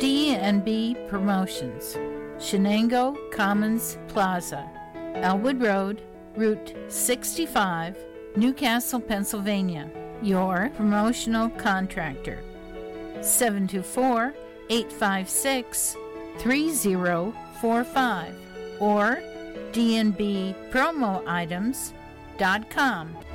D&B Promotions, Shenango Commons Plaza, Elwood Road, Route 65, Newcastle, Pennsylvania. Your promotional contractor. 724-856-3045 or dnbpromoitems.com.